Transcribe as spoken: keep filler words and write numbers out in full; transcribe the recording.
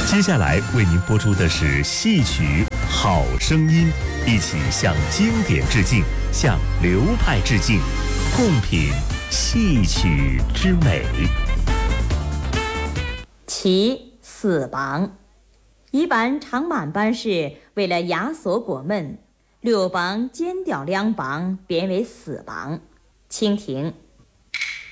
接下来为您播出的是戏曲《好声音》，一起向经典致敬，向流派致敬，共品戏曲之美。 其四榜，一榜长满班是为了压缩过门，六榜减掉两榜，编为四榜。请听。